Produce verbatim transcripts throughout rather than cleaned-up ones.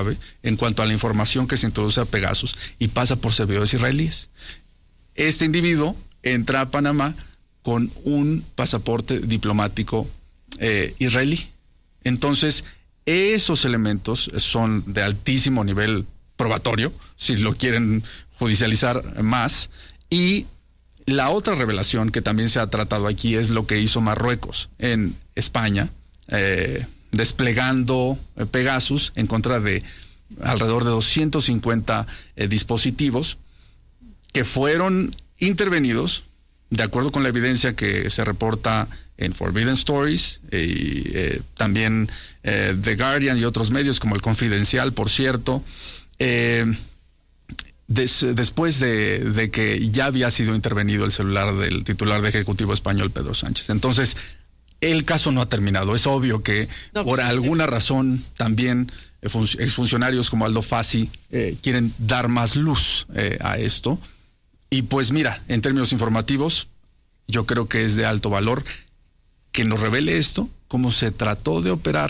grave en cuanto a la información que se introduce a Pegasus y pasa por servidores israelíes. Este individuo entra a Panamá con un pasaporte diplomático eh, israelí. Entonces, esos elementos son de altísimo nivel probatorio, si lo quieren judicializar más. Y la otra revelación que también se ha tratado aquí es lo que hizo Marruecos en España, eh, desplegando Pegasus en contra de alrededor de doscientos cincuenta eh, dispositivos que fueron intervenidos de acuerdo con la evidencia que se reporta en Forbidden Stories eh, y eh, también eh, The Guardian y otros medios como El Confidencial, por cierto, eh, des, después de, de que ya había sido intervenido el celular del titular de Ejecutivo español, Pedro Sánchez. Entonces, el caso no ha terminado. Es obvio que no, por alguna razón también exfuncionarios como Aldo Fassi eh, quieren dar más luz eh, a esto. Y pues mira, en términos informativos, yo creo que es de alto valor que nos revele esto, cómo se trató de operar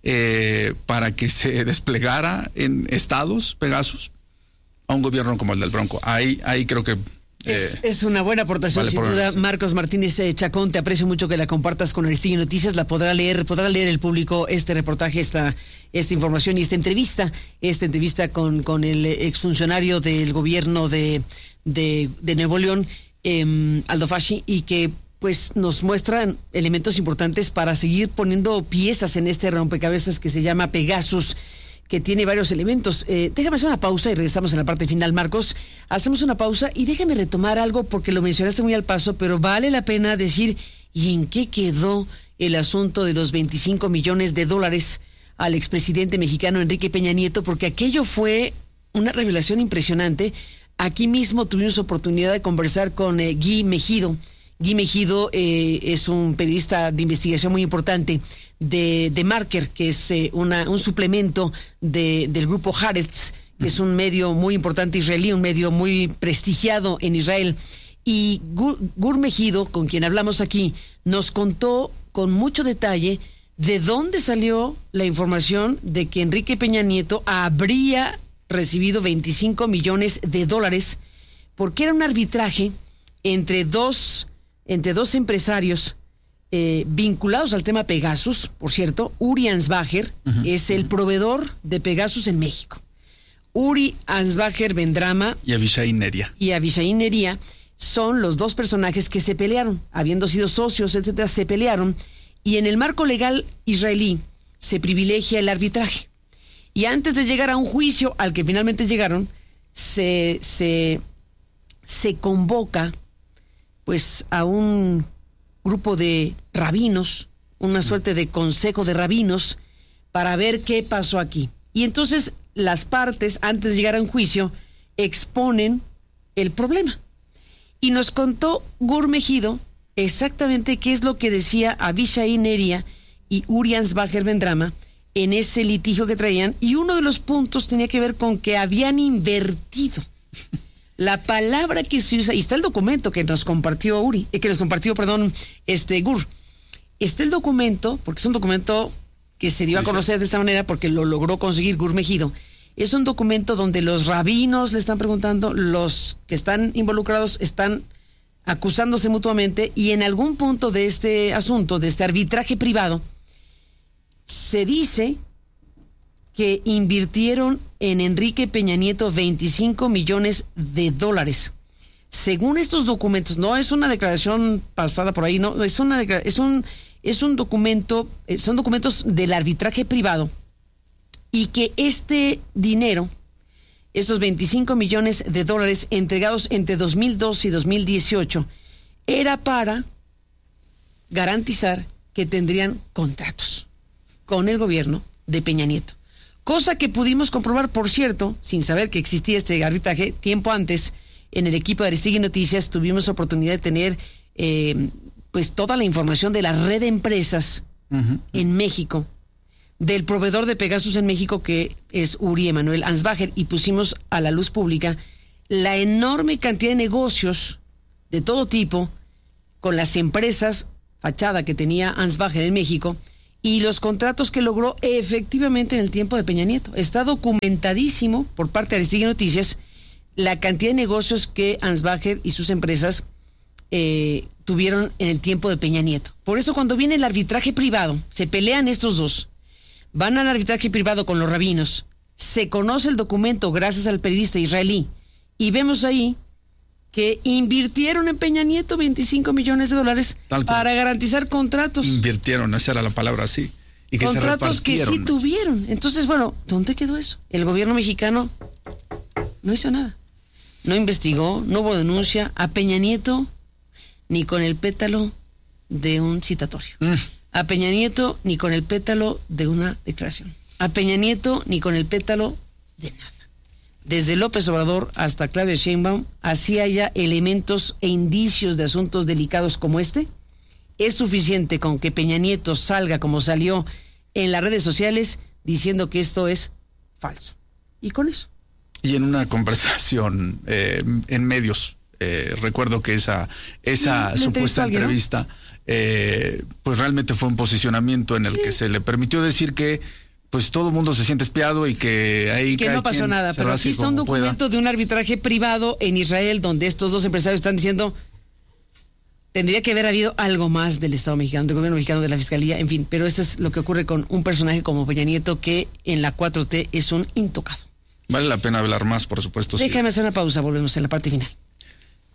eh, para que se desplegara en estados Pegasus a un gobierno como el del Bronco. Ahí, ahí creo que... Es, eh, es una buena aportación, vale, sin duda. Marcos Martínez eh, Chacón, te aprecio mucho que la compartas con Aristegui Noticias. La podrá leer, podrá leer el público este reportaje, esta, esta información y esta entrevista, esta entrevista con, con el exfuncionario del gobierno de, de, de Nuevo León, eh, Aldo Fassi, y que pues nos muestran elementos importantes para seguir poniendo piezas en este rompecabezas que se llama Pegasus, que tiene varios elementos. Eh, déjame hacer una pausa y regresamos en la parte final, Marcos. Hacemos una pausa y déjame retomar algo porque lo mencionaste muy al paso, pero vale la pena decir, ¿y en qué quedó el asunto de los veinticinco millones de dólares al expresidente mexicano Enrique Peña Nieto? Porque aquello fue una revelación impresionante. Aquí mismo tuvimos oportunidad de conversar con eh, Guy Mejido. Guy Mejido eh, es un periodista de investigación muy importante de, de Marker, que es eh, una, un suplemento de, del grupo Haaretz, que es un medio muy importante israelí, un medio muy prestigiado en Israel. Y Gur, Gur Mejido, con quien hablamos aquí, nos contó con mucho detalle de dónde salió la información de que Enrique Peña Nieto habría recibido veinticinco millones de dólares, porque era un arbitraje entre dos... entre dos empresarios eh, vinculados al tema Pegasus. Por cierto, Uri Ansbacher uh-huh. es el proveedor de Pegasus en México. Uri Ansbacher Vendrama y Avishai Neria. Y Avishai Neria son los dos personajes que se pelearon, habiendo sido socios, etcétera, se pelearon, y en el marco legal israelí se privilegia el arbitraje. Y antes de llegar a un juicio al que finalmente llegaron, se, se, se convoca pues a un grupo de rabinos, una suerte de consejo de rabinos, para ver qué pasó aquí. Y entonces las partes, antes de llegar a un juicio, exponen el problema. Y nos contó Gur Mejido exactamente qué es lo que decía Avishai Neria y Uri Ansbacher Vendrama en ese litigio que traían, y uno de los puntos tenía que ver con que habían invertido. La palabra que se usa, y está el documento que nos compartió Uri, eh, que nos compartió, perdón, este Gur. Está el documento, porque es un documento que se dio a conocer de esta manera porque lo logró conseguir Gur Mejido. Es un documento donde los rabinos le están preguntando, los que están involucrados están acusándose mutuamente, y en algún punto de este asunto, de este arbitraje privado, se dice que invirtieron en Enrique Peña Nieto veinticinco millones de dólares. Según estos documentos, no es una declaración pasada por ahí, no, es una es un es un documento, son documentos del arbitraje privado, y que este dinero, estos veinticinco millones de dólares entregados entre dos mil doce y dos mil dieciocho, era para garantizar que tendrían contratos con el gobierno de Peña Nieto. Cosa que pudimos comprobar, por cierto, sin saber que existía este arbitraje, tiempo antes, en el equipo de Aristegui Noticias tuvimos oportunidad de tener eh, pues toda la información de la red de empresas uh-huh. en México, del proveedor de Pegasus en México, que es Uri Emanuel Ansbacher, y pusimos a la luz pública la enorme cantidad de negocios de todo tipo con las empresas fachada que tenía Ansbacher en México, y los contratos que logró efectivamente en el tiempo de Peña Nieto. Está documentadísimo por parte de Aristegui Noticias la cantidad de negocios que Ansbacher y sus empresas eh, tuvieron en el tiempo de Peña Nieto. Por eso cuando viene el arbitraje privado, se pelean estos dos, van al arbitraje privado con los rabinos, se conoce el documento gracias al periodista israelí y vemos ahí que invirtieron en Peña Nieto veinticinco millones de dólares para garantizar contratos. Invirtieron, esa era la palabra, sí. Y que contratos se que sí tuvieron. Entonces, bueno, ¿dónde quedó eso? El gobierno mexicano no hizo nada. No investigó, no hubo denuncia a Peña Nieto ni con el pétalo de un citatorio. Mm. A Peña Nieto ni con el pétalo de una declaración. A Peña Nieto ni con el pétalo de nada. Desde López Obrador hasta Claudia Sheinbaum, así haya elementos e indicios de asuntos delicados como este, es suficiente con que Peña Nieto salga como salió en las redes sociales diciendo que esto es falso. Y con eso. Y en una conversación eh, en medios, eh, recuerdo que esa, esa sí, supuesta alguien, entrevista, ¿no? eh, pues realmente fue un posicionamiento en el sí. que se le permitió decir que pues todo el mundo se siente espiado y que ahí que no pasó nada, pero aquí está un documento pueda. de un arbitraje privado en Israel donde estos dos empresarios están diciendo tendría que haber habido algo más del Estado mexicano, del gobierno mexicano, de la Fiscalía, en fin, pero esto es lo que ocurre con un personaje como Peña Nieto que en la cuatro T es un intocado. Vale la pena hablar más, por supuesto. Déjame sí. hacer una pausa, volvemos en la parte final.